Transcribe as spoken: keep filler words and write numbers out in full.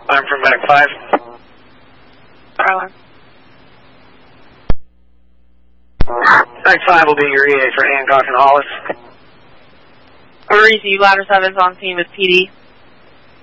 I'm from Mac five. Bravo. Mac five will be your E A for Hancock and Hollis. Maurice, Ladder seven's on scene with P D.